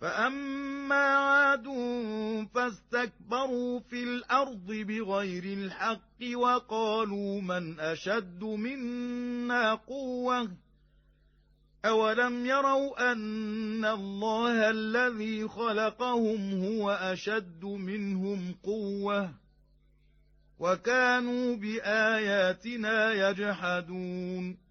فأما عاد فاستكبروا في الأرض بغير الحق وقالوا من أشد منا قوة أولم يروا أن الله الذي خلقهم هو أشد منهم قوة وكانوا بآياتنا يجحدون